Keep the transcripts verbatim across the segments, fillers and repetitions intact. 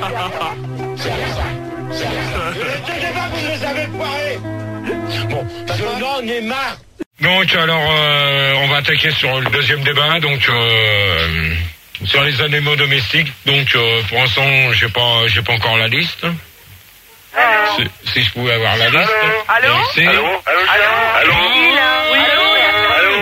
C'est à ça. C'est à ça. Je ne sais pas, vous les avez foirés. Bon, je n'en ai marre. Donc alors, euh, on va attaquer sur le deuxième débat, donc euh, sur les animaux domestiques. Donc euh, pour l'instant, j'ai pas, j'ai pas encore la liste. Si, si je pouvais avoir la liste. Allô? Merci. Allô? Allô? Allô? Oui, allô? Allô?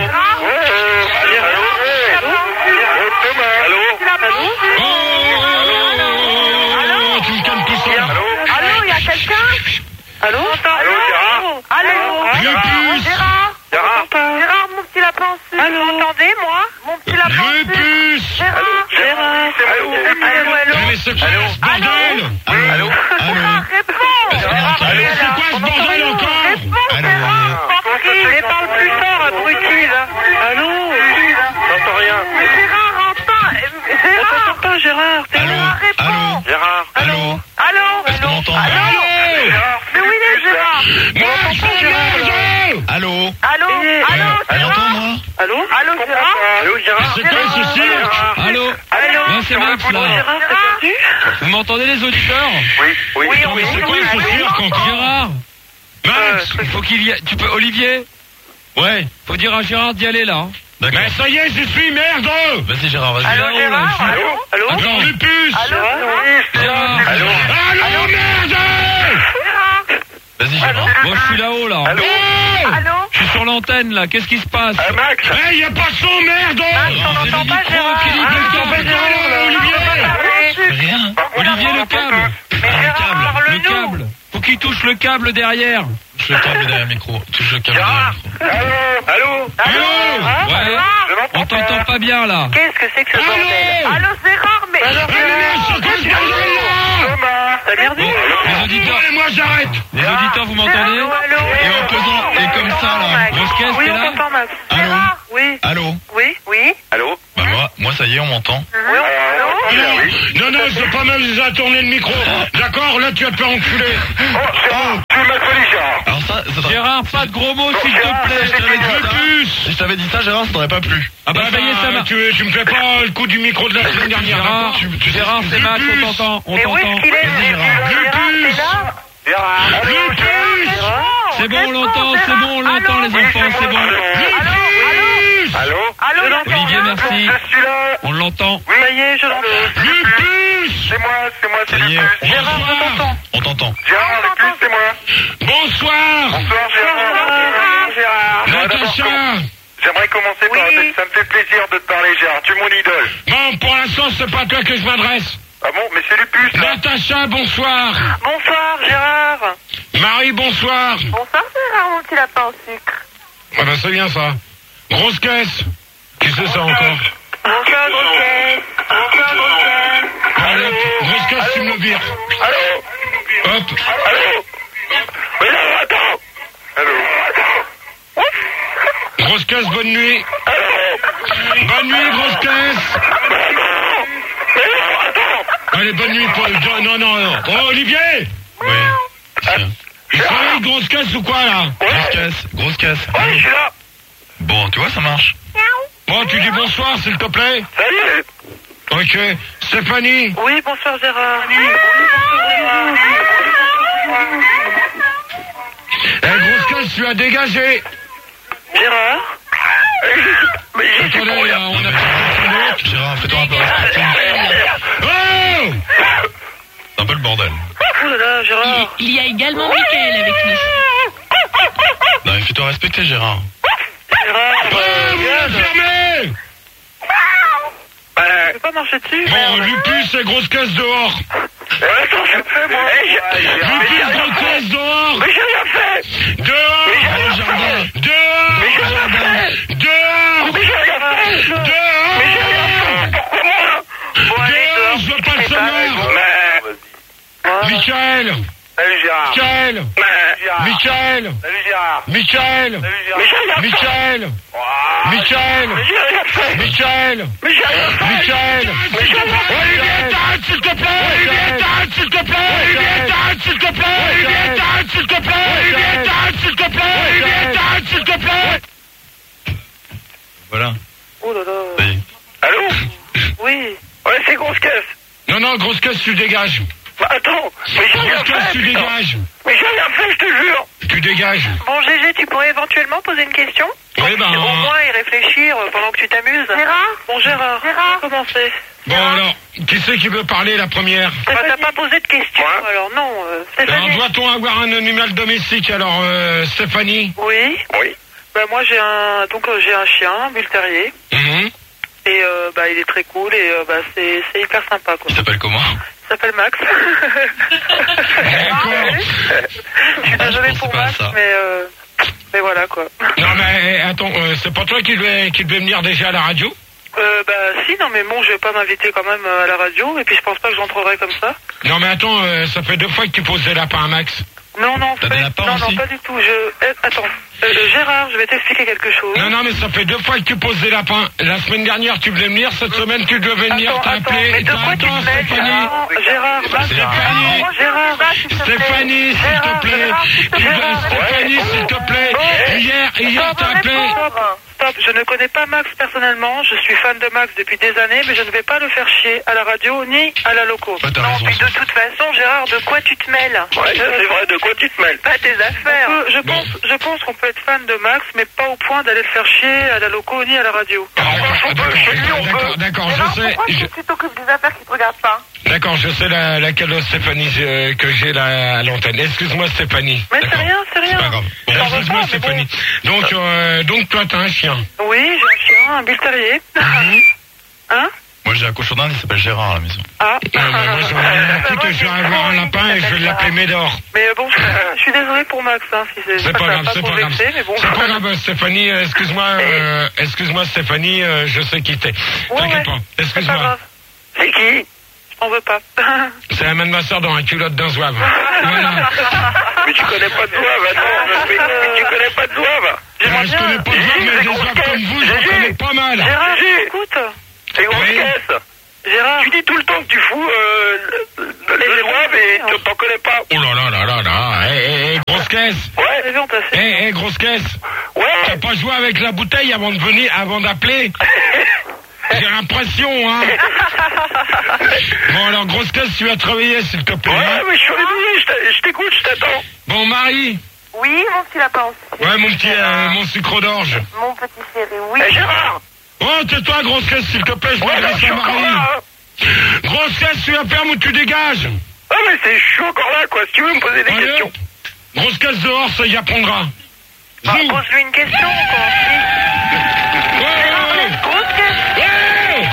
Oh, tu me calmes tout seul. Allô, il y a quelqu'un? Allô? Allô, Gérard? Allô? Lupus. Gérard? Gérard? Gérard, mon petit lapin en sucre. Vous m'entendez, moi? Mon petit lapin en sucre. Lupus. Gérard? Gérard? Allô, allô? Mais c'est quoi ce bordel? Allô? Gérard, réponds! Gérard, c'est quoi ce bordel encore? Réponds, Gérard! Mais parle plus fort, abruti, là. Allô? J'entends rien. Mais Gérard, entends! Gérard! T'entends pas, Gérard? Gérard, réponds! Gérard. Allô? Allô? Est-ce qu'on m'entend? Allô? Mais où il est, Gérard? Marche, merde. Allô? Allô? Allô? Elle Gérard? entend, moi? Allô? Allô, Gérard? Allô, Gérard? C'est quoi ce cirque? Allô? Allô? Non, c'est Max, là. Gérard, t'as perdu? Vous m'entendez, les auditeurs? Oui, oui. Oui, Non, mais c'est quoi ce cirque encore? Gérard, Max. il faut qu'il y ait... Tu peux... Olivier? Ouais. Faut dire à Gérard d'y aller, là. D'accord. Mais ça y est, j'y suis, merde. Vas-y, Gérard, vas-y. Allô, là, Gérard? je suis- Allô? Allô? Attends, Lupus. Allô? Gérard. Allô? Allô, merde. Gérard? Vas-y, Gérard. Bon, je suis là-haut, là. Allô? Allô? Je suis sur l'antenne, là. Qu'est-ce qui se passe? Euh, Max? Eh, y a pas de son, merde. On n'entend pas, Gérard? qui dit Ah, quelqu'un on fait peut ça, parler. Olivier. On peut parler. Rien. Olivier, le câble. Mais Gérard, Le parle-nous. câble. Faut qu'il touche le câble derrière. Touche le câble derrière le micro. Touche le câble derrière le micro. Allô? Allô? Hein? Ouais. Gérard? On t'entend pas bien, là. Qu'est-ce que c'est que ce Allô? bordel? Allô, Gérard, mais... Eh, mais merde, c'est quoi ce bordel-là? T'as merdé? Les auditeurs, Allez, moi, j'arrête. les auditeurs, vous m'entendez? Allô, allô? Et en faisant, et comme ça, là. Grosse caisse, Oui, t'es on là? t'entend, Max. Allô? Gérard? Oui. Allô? Oui? Oui? Allô? Bah, moi, moi, ça y est, on m'entend. Oui, on... Allô? Non, non, c'est pas m'amuser à tourner le micro. D'accord, là, tu vas te faire enculer. Alors ça, ça t'aurait- Gérard, pas de gros mots, s'il te plaît. je t'avais dit ça. Lupus. Si je t'avais dit ça, Gérard, ça t'aurait pas plu. Ah bah, ça y est, ça marche. tu, tu me fais pas le coup du micro de la semaine dernière. Gérard, d'accord tu- tu- Gérard, c'est Max, on Lupus. t'entend, on Mais où t'entend. est-ce qu'il est? Gérard, Lupus. t'es là? Lupus. C'est bon, on l'entend, c'est bon, on l'entend, les enfants, c'est bon. Lupus. Allô? Allô? Olivier, merci. On l'entend. Ça y est, je l'entends. Lupus. C'est moi, c'est moi, Ça y est. Gérard, je t'entends. On t'entend. Gérard, le plus, c'est moi. Bonsoir. Bonsoir, Gérard. Natacha. J'aimerais commencer par... Oui. Ça me fait plaisir de te parler, Gérard. Tu es mon idole. Bon, pour l'instant, c'est pas à toi que je m'adresse. Ah bon? Mais c'est Lupus, là. Natacha, bonsoir. Bonsoir, Gérard. Marie, bonsoir. Bonsoir, Gérard, mon petit lapin au sucre. Ah ben, c'est bien ça. Grosse caisse. Qui c'est ça encore? Bonsoir, Grosse. Bonsoir, Grosse. Allez, grosse caisse, tu me le vires. Allô? Hop. Allô? Mais non, attends! Allô? Grosse caisse, bonne nuit. Bonne nuit, grosse caisse. Allez, bonne nuit, Paul. Non, non, non. Oh, Olivier. Oui. Tiens. Il travaille grosse caisse ou quoi, là? Grosse caisse, grosse caisse. Oui, je suis là. Bon, tu vois, ça marche. Bon, tu dis bonsoir, s'il te plaît. Salut. Ok. Stéphanie. Oui, bonsoir, Gérard. Eh, grosse caisse, tu as dégagé. Gérard. Attendez, là, on a pas de Gérard, fais-toi un peu respecter. Oh! C'est un peu le bordel. Oh là là, Gérard. Il y a également Mickaël avec nous. Non, mais fais-toi respecter, Gérard. Gérard. Oh, vous la fermez! Je peux pas marcher dessus. Bon, Lupus et grosse caisse dehors. Attends, je fais, moi. Lupus, grosse caisse dehors. Mais j'ai rien fait. Dehors. Mais j'ai rien fait. Dehors. Mais j'ai rien fait. Dehors. Mais j'ai rien fait. Dehors. Mais j'ai rien fait. Pourquoi moi? Bon, allez, Dehors, dehors. je veux pas le Eh ben, savoir. mais- Michael. Salut, Gérard. Michael. Mais- Michael. Salut, Gérard. Michael. Salut, Gérard. Mais j'ai rien fait. Michael. Ah, Michael. Mais j'ai rien fait. Michael. Mais j'ai rien fait. Michael. Mais j'ai rien fait. Olivier, t'arrêtes, s'il te plaît. Olivier, t'arrêtes, s'il te plaît. Olivier, t'arrêtes, s'il te plaît. Olivier, t'arêtes, s'il te plaît. Olivier, t'arêtes, s'il te plaît. Olivier, t'arêtes, s'il te plaît. Voilà. Oh là là. Ça y est. Allô? Oui. Ouais, c'est grosse caisse. Non, non, grosse caisse, tu dégages. Bah attends, mais j'ai rien Grosse caisse, fait, tu putain. dégages. Mais j'ai rien fait, je te jure. Tu dégages. Bon, Gégé, tu pourrais éventuellement poser une question? Oui, ben... Au moins y réfléchir euh, pendant que tu t'amuses. Gérard? Bon, Gérard. Gérard. Comment c'est? Bon alors, qui c'est qui veut parler la première? Bah, t'as pas posé de question, Ouais. alors non. Euh, Alors Stéphanie. doit-on avoir un animal domestique? Alors euh, Stéphanie? Oui. Oui. Bah moi j'ai un donc euh, j'ai un chien, un bull terrier. Mhm. Et euh, bah il est très cool et euh, bah c'est c'est hyper sympa quoi. Il s'appelle comment? Il s'appelle Max. D'accord. Je suis désolée pensais pour pas à Max, ça. mais euh, mais voilà quoi. Non mais eh, attends, euh, c'est pas toi qui devais, qui devais venir déjà à la radio? Euh, bah si, non mais bon, je vais pas m'inviter quand même euh, à la radio et puis je pense pas que j'entrerai comme ça. Non mais attends, euh, ça fait deux fois que tu poses des lapins à Max. Non, non, T'as pas, des lapins non, non, aussi pas du tout. Je euh, attends, euh, Gérard, je vais t'expliquer quelque chose. Non, non, mais ça fait deux fois que tu poses des lapins. La semaine dernière, tu voulais venir. Cette semaine, tu devais venir. Attends, T'as attends, appelé. mais de T'as- quoi tu attends, te mêles, Stéphanie. Gérard? Gérard, va, Stéphanie. Gérard, va, s'il te plaît. Stéphanie, s'il te Gérard, plaît. Gérard, s'il te plaît. Gérard, Stéphanie, s'il te plaît. Ouais. Hier, hier, Stop, t'as appelé. Stop, stop, je ne connais pas Max personnellement, je suis fan de Max depuis des années, mais je ne vais pas le faire chier à la radio ni à la loco. Bah, t'as non, raison. puis de toute façon, Gérard, de quoi tu te mêles? Ouais, ça c'est vrai, de quoi tu te mêles? Pas tes affaires. On peut- je Bon. pense, je pense qu'on peut être fan de Max, mais pas au point d'aller le faire chier à la loco ni à la radio. Ah, D'accord, d'accord, chez lui, on d'accord, peut. d'accord, je sais. je- tu t'occupes des affaires qui te regardent pas? D'accord, je sais la, laquelle de Stéphanie euh, que j'ai là à l'antenne. Excuse-moi, Stéphanie. Mais c'est D'accord. rien, c'est rien. C'est pas grave. Bon, J'en veux excuse-moi, pas, mais bon. Stéphanie. Donc, euh, donc toi, t'as un chien. Oui, j'ai un chien, un bull terrier. Hein? Moi j'ai un cochon d'Inde, il s'appelle Gérard à la maison. Ah. Non, mais moi, j'en ai rien à foutre, je vais avoir un lapin et je vais l'appeler Médor. Mais bon, je, je suis désolée pour Max, hein, si c'est C'est ça pas va grave, c'est pour pas grave. vexer, mais bon. C'est pas grave, Stéphanie, euh, excuse-moi, euh, excuse-moi, Stéphanie, euh, je sais qui t'es. Ouais, T'inquiète ouais, pas, c'est pas excuse-moi. grave. C'est qui? Je t'en veux pas. C'est la main de ma soeur dans un culotte d'un zouave. Voilà. Mais tu connais pas de zouave, attends. Mais, mais tu connais pas de zouave? Alors, je connais pas de zouave, mais des zouaves comme vous, j'en connais pas mal. Gérard, Gégé. écoute. C'est grosse Oui. caisse. Gérard. Tu dis tout le temps que tu fous euh, le, le, le zouave et tu t'en connais pas. Oh là là là là là, hé, hé, hé, grosse caisse. Ouais, T'as vu, on t'a fait. Hé, hé, grosse caisse. T'as ouais. pas joué avec la bouteille avant de venir, avant d'appeler? J'ai l'impression, hein. Bon, alors, grosse caisse, tu vas travailler, s'il te plaît. Ouais, hein. mais je suis réveillé, je t'a- je t'écoute, je t'attends. Bon, Marie. Oui, mon petit lapin aussi. Ouais, mon petit, euh, mon sucre d'orge. Mon petit chéri, oui. Eh Gérard. Oh, tais-toi, grosse caisse, s'il te plaît, je Ouais, non, je m'adresse suis à encore Marie. là. Hein. Grosse caisse, tu vas fermer ou tu dégages? Ah mais c'est, je suis encore là quoi, si tu veux me poser des Allez. questions. Grosse caisse dehors, ça y apprendra. Bah, Zou. pose-lui une question, quoi. Ouais, ouais, ouais. Grosse caisse. Ouais.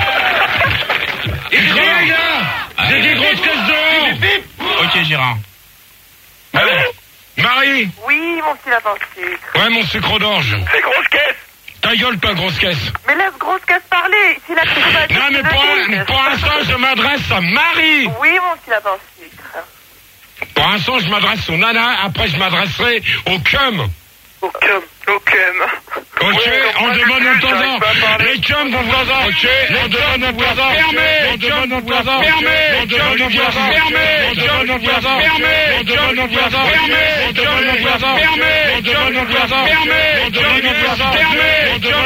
J'ai dit, les gars, j'ai dit grosse caisse dehors. Ok Gérard. Allô, Marie. Oui, mon petit lapin sucre. Ouais, mon sucre d'orge. C'est grosse caisse. Ta gueule, toi, grosse caisse. Mais laisse grosse caisse parler. Si la question va dire, Non, mais tu le pour, dis. pour l'instant, je m'adresse à Marie. Oui, mon petit lapin sucre. Pour l'instant, je m'adresse au nana. Après, je m'adresserai au cum. Au cum. Au cum. Ok, Ouais, on moi, demande du un cul, temps j'arrive pas à parler. Les cums vont vous avoir. Ok, on demande un temps fermé. On demande un temps fermé. On demande un temps fermé. On demande un temps fermé. On demande un temps fermé. On demande un temps fermé. On demande un temps fermé. On demande un temps fermé. On demande.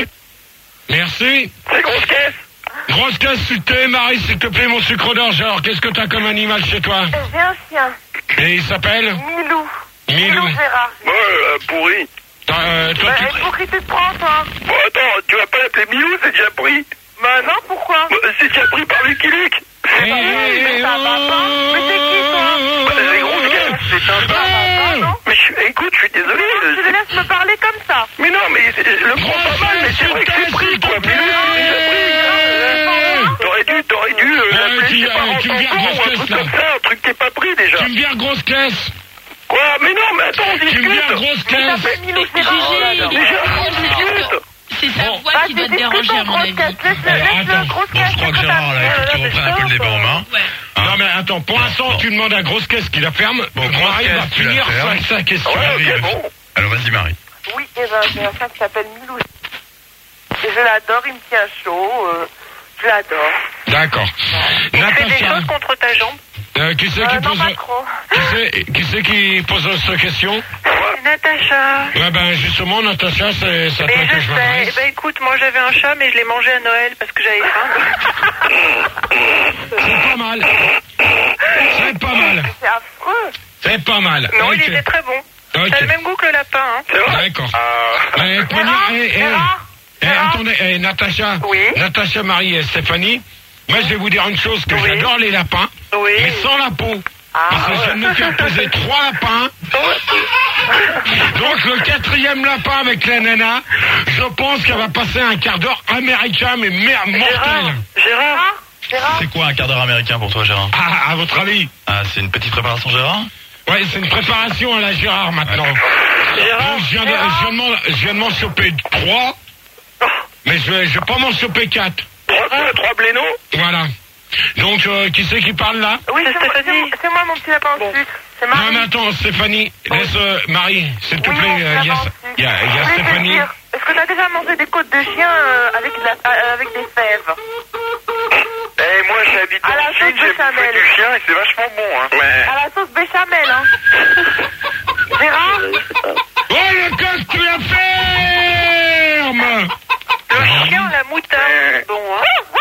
Merci. C'est grosse caisse. Grosse caisse, s'il te plaît, Marie, s'il te plaît, mon sucre d'orge. Alors, qu'est-ce que t'as comme animal chez toi? J'ai un chien. Et il s'appelle Milou. Milou. Gérard. Ouais, euh, pourri. T'as, euh, toi, Bah, tu... pour qui tu te prends, toi? Bon attends, tu vas pas l'appeler Milou, c'est déjà pris. Bah non, pourquoi? Bah, c'est déjà pris par Lucky Luke. Eh, eh, eh, ça va pas. Mais c'est qui, toi? Bah, c'est grosse caisse. C'est un Eh. non? Mais je, écoute, je suis désolé. Tu euh, me laisses me parler comme ça. Mais non, mais c'est- je le prends pas mal, mais c'est vrai que c'est pris quoi. Milou, c'est déjà pris. Eh. T'aurais dû, t'aurais dû euh, Ouais, l'appeler tu- ses parents euh, tu me tampons gardes ou un grosse truc caisse, comme là. ça, un truc qui est pas pris déjà. Tu me vires grosse caisse. Quoi? Mais non, mais attends, on Tu me discute. vires grosse caisse. T'appelles Milou Mais Gérard. Gégé, Oh là là. il est Déjà, pas on discute. C'est sa Bon. voix Bah, qui doit tu te déranger, discutes à en mon grosse avis. caisse. Laisse-le, Alors, laisse-le, attends. grosse Bon, caisse. je crois que c'est Gérard, là, il faut que tu pas- reprennes un peu le débat en main. Ouais. Non, mais attends, pour l'instant, tu demandes à grosse caisse qui la ferme. Bon, Grosse Marie va caisse, tu la finir fermes. sa, sa question. Ouais, Marie, ok, bon. Alors vas-y Marie. Oui, et ben, j'ai un chien qui s'appelle Milou. Et je l'adore, il me tient chaud. euh, je l'adore. D'accord. Il fait des Natacha, choses contre ta jambe. euh, qui c'est Euh, qui non, pose... pas trop. Qui c'est, qui c'est qui pose cette question? Natacha. Ouais, ben, justement, Natacha, c'est c'est à toi Mais que je je sais. m'adresse. Eh ben, écoute, moi j'avais un chat, mais je l'ai mangé à Noël parce que j'avais faim. C'est pas mal. C'est pas mal. affreux. C'est pas mal. Non, Ok. il était très bon. Ok. Ça a le même goût que le lapin, hein. C'est vrai? D'accord. Ah. Eh, comment dire, eh, eh, eh, attendez, eh, Natacha, Oui. Natacha, Marie et Stéphanie, moi je vais vous dire une chose, que Oui. j'adore les lapins, Oui. mais sans la peau. Parce que je viens de me faire poser trois lapins. Donc le quatrième lapin avec la nana, je pense qu'elle va passer un quart d'heure américain, mais merde, mortel. Gérard, Gérard, Gérard. C'est quoi un quart d'heure américain pour toi, Gérard? Ah, à votre avis? Ah, c'est une petite préparation, Gérard? Ouais, c'est une préparation à la Gérard maintenant. Gérard, Donc, je viens de, je viens de m'en- je viens de m'en choper trois, mais je vais, je vais pas m'en choper quatre. Trois, trois blénos? Voilà. Donc, euh, qui c'est qui parle là? Oui, C'est c'est moi, Stéphanie. c'est- c'est moi, mon petit lapin au sucre. C'est Non, Marie. mais attends, Stéphanie, laisse euh, Marie, s'il te Oui, plaît. mon petit euh, Il y a, lapin au sucre. il y a- il y a Je voulais te Stéphanie. dire, est-ce que tu as déjà mangé des côtes de chien euh, avec, de la, euh, avec des fèves? Eh, moi j'habite À la en Chine, sauce j'ai béchamel. bouffé du chien et c'est vachement bon, hein. Ouais. À la sauce béchamel, hein. Gérard. Oh, le coq, tu la fermes! le chien, la moutarde. Bon, hein.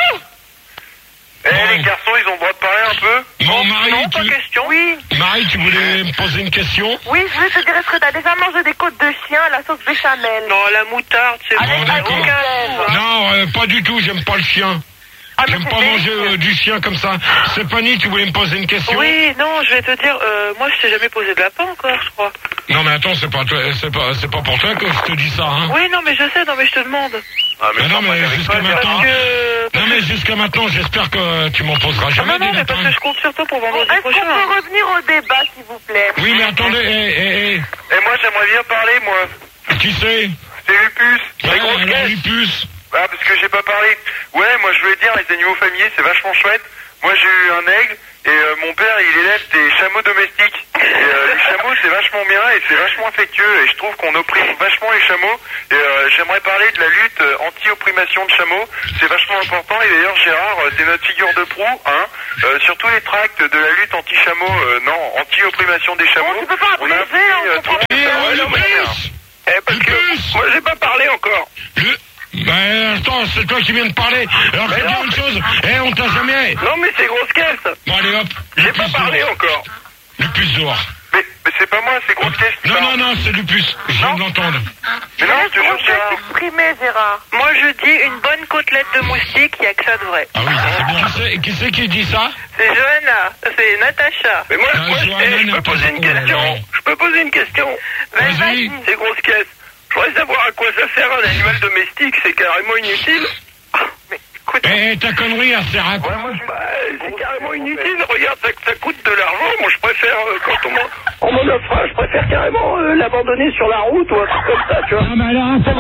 Eh, Ouais. les garçons, ils ont le droit de parler un peu? Bon, Marie, Non, pas tu... question. Oui, Marie, tu voulais me poser une question? oui, je voulais te dire, est-ce que tu as déjà mangé des côtes de chien à la sauce béchamel? Non, la moutarde, c'est Avec Bon, la d'accord. fève. Non, euh, pas du tout, j'aime pas le chien. Ah, mais J'aime c'est pas manger délicieux. euh, du chien comme ça. Stéphanie, tu voulais me poser une question? Oui, non, je vais te dire, euh, moi je t'ai jamais posé de lapin encore, je crois. Non, mais attends, c'est pas, toi- c'est pas, c'est pas pour toi que je te dis ça, hein. Oui, non, mais je sais, non, mais je te demande. Ah, Mais non, ça, moi, mais j'arrive jusqu'à pas à dire maintenant- Parce que... Non, mais jusqu'à maintenant, j'espère que tu m'en poseras Ah jamais non, non, des mais parce lapins. que je compte sur toi pour vendredi Est-ce qu'on prochain. peut revenir au débat, s'il vous plaît? Oui, mais attendez, eh, eh, Et moi j'aimerais bien parler, moi. eh, qui c'est? C'est Lupus. Ah, Les grosses la caisses. Lupus. Ah, parce que j'ai pas parlé. Ouais, moi je voulais dire, les animaux familiers, c'est vachement chouette. Moi j'ai eu un aigle, et euh, mon père, il élève des chameaux domestiques. Et euh, les chameaux, c'est vachement bien, et c'est vachement affectueux. Et je trouve qu'on opprime vachement les chameaux. Et euh, j'aimerais parler de la lutte euh, anti-opprimation de chameaux. C'est vachement important. Et d'ailleurs, Gérard, euh, c'est notre figure de proue, hein. Euh, sur tous les tracts de la lutte anti-chameau, euh, non, anti-opprimation des chameaux. Oh, tu peux pas on a abréger, appris, on euh, comprend tout- Eh, Ouais, oh, non, mais Lupus! Eh, parce que Lupus! moi j'ai pas parlé encore. Le... Ben, attends, c'est toi qui viens de parler. Alors, je vais te dire une chose. Eh, on t'a jamais... Non mais c'est grosse caisse. Bon, allez, hop. J'ai pas Lupus parlé dehors. encore. Lupus dehors. Mais, mais c'est pas moi, c'est grosse caisse qui Non, parle. non, non, c'est Lupus. Je viens de l'entendre. Mais non, je te jure, Laisse Gérard. s'exprimer, Gérard. Moi je dis une bonne côtelette de moustique, il n'y a que ça de vrai. Ah oui, ça, c'est bien. Qui c'est, qui c'est qui dit ça? C'est Johanna, c'est Natacha. Mais moi, Ah, moi je, Johanna, eh, je peux n'importe poser une quoi, question. ouais. Je peux poser une question. Vas-y. Vas-y. C'est grosse caisse. Je voudrais savoir à quoi ça sert un animal domestique, c'est carrément inutile. Mais écoute, Eh, ta connerie, elle sert à quoi? Ouais, moi, je... bah, c'est carrément inutile. Regarde, ça, ça coûte de l'argent. Moi, je préfère, euh, quand on m'en, on m'en offre un, je préfère carrément euh, l'abandonner sur la route ou un truc comme ça, tu vois. Ah, mais alors, attends.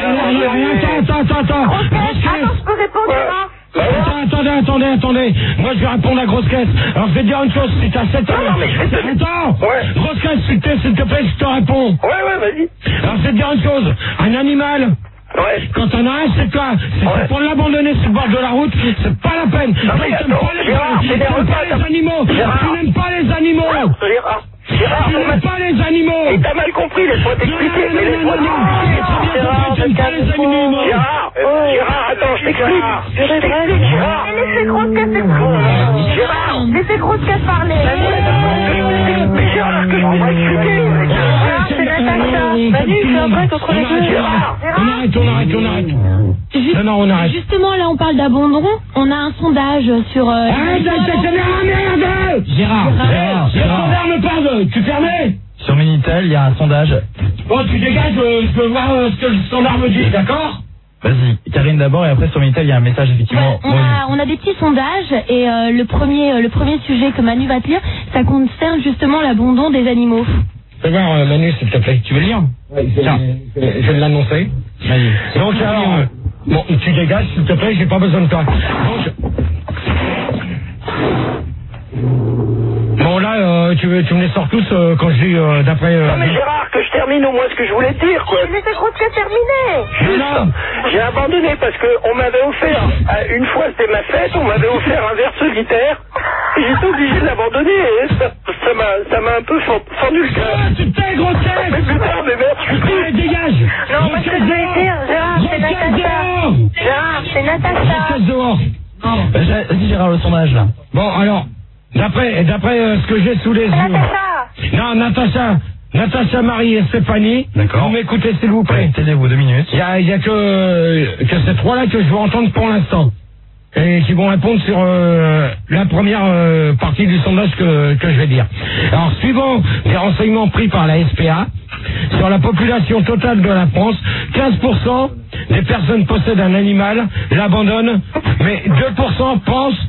Attends, attends, attends. Grosse Grosse caisse. Attends, caisse. je peux répondre, Ouais. Gérard? Attends, attendez, attendez, attendez. Moi, je vais répondre à grosse caisse. Alors, je vais te dire une chose. Si t'as sept ans... non, mais je vais te- Attends. Ouais. Grosse caisse, s'il te, s'il te plaît, je te réponds. Ouais, ouais, vas-y. Alors, je vais te dire une chose. Un animal... Ouais. Quand t'en as un, c'est quoi? C'est Ouais. pour l'abandonner sur le bord de la route, c'est pas la peine. Non, mais Tu n'aimes attends, pas les, Gérard, tu t'énerve n'aimes pas, pas les t'as- animaux. Gérard. Tu n'aimes pas les animaux. Gérard. Gérard, Tu on m'a n'aimes pas les animaux. Mais t'as mal compris, laisse-moi t'expliquer. Non, non, Mais non, laisse-moi non, non, non. t'expliquer. Gérard, tu n'aimes pas les animaux. Gérard, euh, Gérard, attends, je t'explique. Je t'explique, Gérard. Mais laissez grosse caisse s'exprimer. Gérard. Laissez grosse caisse parler. Mais Gérard, que je voudrais expliquer. Gérard, c'est Natacha. Manu, fais un break entre les deux. Gérard. On arrête, on arrête, on arrête. Juste- Non, non, on arrête. Justement, là, on parle d'abandon. On a un sondage sur... Euh, Arrête, les- arrête, arrête, merde. Gérard, Gérard, Le Gérard. standard me parle. Tu fermais? Sur Minitel, il y a un sondage. Bon, tu dégages, euh, je veux voir euh, ce que le standard me dit, d'accord? Vas-y, Karine d'abord, et après sur Minitel, il y a un message effectivement. Ouais, on, a, on a des petits sondages et euh, le premier euh, le premier sujet que Manu va te lire, ça concerne justement l'abandon des animaux. Fais voir, euh, Manu, s'il te plaît. Tu veux le lire? Oui, je, Tiens. je, je vais l'annoncer. Vas-y. Donc, alors, euh, bon, tu dégages, s'il te plaît, j'ai pas besoin de toi. Donc, bon, là, euh, tu, tu me les sors tous euh, quand je dis euh, d'après... Euh, Non mais Gérard, que je termine au moins ce que je voulais te dire, quoi. Laissez grosse caisse terminer. Juste, Non. j'ai abandonné parce que on m'avait offert, euh, une fois c'était ma fête, on m'avait offert un verre solitaire, et j'étais obligé de l'abandonner, et ça ça m'a ça m'a un peu fen- fendu le cœur. Ah, tu te tais, grosse tête. Mais putain, mais merde, je suis Allez, triste. dégage. Non, moi, ce que je voulais dire, Gérard, c'est Natacha. Gérard, c'est Natacha. Grosse dehors. Vas-y, Gérard, le sondage là. Bon, alors, D'après, d'après euh, ce que j'ai sous les yeux. Natacha. Non, Natacha. Natacha, Marie et Stéphanie. D'accord. Vous m'écoutez, s'il vous plaît. Taisez-vous deux minutes. Il y a, il y a que, que ces trois-là que je veux entendre pour l'instant. Et qui vont répondre sur euh, la première euh, partie du sondage que, que je vais dire. Alors, suivant les renseignements pris par la S P A, sur la population totale de la France, quinze pour cent des personnes possèdent un animal, l'abandonnent, mais deux pour cent pensent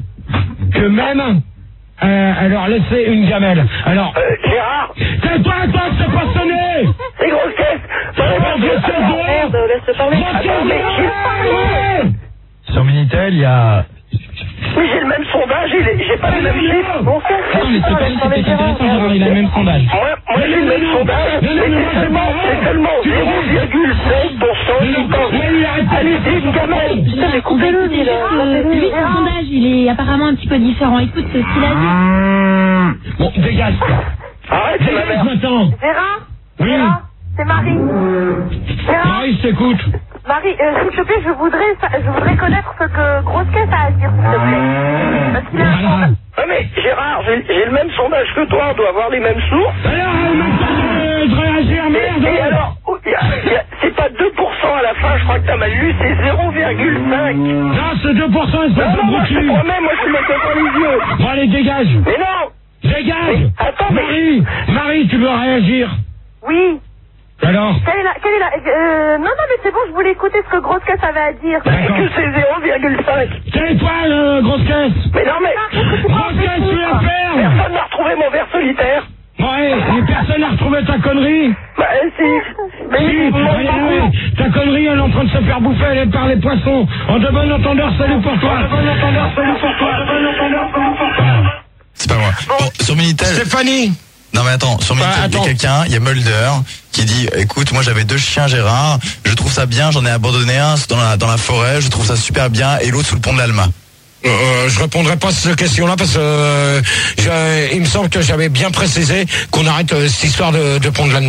que même euh, à leur laisser une gamelle. Alors, Euh, Gérard, tais-toi, toi, c'est pas sonné. les grosses caisses. Attends, Merde, laisse parler. Attends, mais j'ai- Sur Minitel, il y a... Mais j'ai le même sondage, et les- j'ai pas les mêmes chiffres. Bon sang, Attends, mais c'est pas c'est peut-être intéressant, Gérard, il a le même sondage. Moi, moi j'ai le même sondage, mais c'est seulement, c'est seulement zéro virgule cinq pour cent qui pensent. Allez-y, une gamelle. putain, mais coupez-le, lui, là. Euh, lui, son sondage, il est apparemment un petit peu différent. Écoute ce qu'il a dit. Bon, dégage. Arrête, c'est ma Dégage mère. maintenant. Gérard, Oui. Gérard, c'est Marie. Gérard, Marie, je t'écoute. Marie, euh, s'il te plaît, je voudrais, sa- je voudrais connaître ce que Grosse Caisse a à dire, s'il te plaît. Parce qu'il a un Voilà. Ah mais Gérard, j'ai j'ai le même sondage que toi, on doit avoir les mêmes sources. Alors, elle m'a pas de réagir, Et, merde. et alors, oh, y a- y a- c'est pas deux pour cent à la fin, je crois que t'as mal lu, c'est zéro virgule cinq. Non, c'est deux pour cent, espèce Non, de non, moi je te brochure. promets, moi je te mets ça dans les yeux. Bon, allez, dégage. Mais non. Dégage. Mais attends, mais- Marie, Marie, tu veux réagir? Oui. Alors? Quelle est la, quelle est la, euh, non, non, mais c'est bon, je voulais écouter ce que Grosse Caisse avait à dire. C'est D'accord. que c'est zéro virgule cinq. Tais-toi, euh, grosse caisse. Mais non mais... Grosse caisse, tu la fermes. Personne n'a retrouvé mon verre solitaire. Ouais, et personne n'a retrouvé ta connerie. Bah si. Mais Si, il me manque allez, beaucoup. allez, ta connerie, elle est en train de se faire bouffer, elle est par les poissons. En de bon entendeur, salut pour toi. En de bon entendeur, salut pour toi. En de bon entendeur, salut pour toi. C'est pas moi. Bon, sur Minitel. Stéphanie. Non mais attends, sur Minitel, Ah, il y a attends. quelqu'un, il y a Mulder, qui dit, écoute, moi j'avais deux chiens Gérard, je trouve ça bien, j'en ai abandonné un dans la, dans la forêt, je trouve ça super bien, et l'autre sous le pont de l'Alma. Euh, je répondrai pas à cette question-là parce que euh, je- il me semble que j'avais bien précisé qu'on arrête euh, cette histoire de, de pont de l'Allemagne.